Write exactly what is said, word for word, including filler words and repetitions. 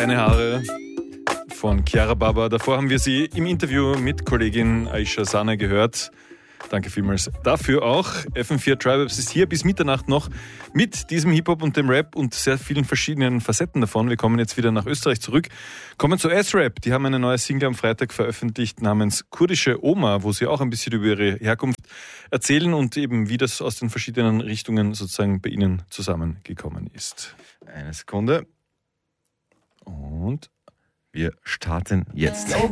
Deine Haare von Chiara Baba. Davor haben wir sie im Interview mit Kollegin Aisha Sane gehört. Danke vielmals dafür auch. F M vier Tribe-Apps ist hier bis Mitternacht noch mit diesem Hip-Hop und dem Rap und sehr vielen verschiedenen Facetten davon. Wir kommen jetzt wieder nach Österreich zurück. Kommen zu S-Rap. Die haben eine neue Single am Freitag veröffentlicht namens Kurdische Oma, wo sie auch ein bisschen über ihre Herkunft erzählen und eben wie das aus den verschiedenen Richtungen sozusagen bei ihnen zusammengekommen ist. Eine Sekunde. Und wir starten jetzt.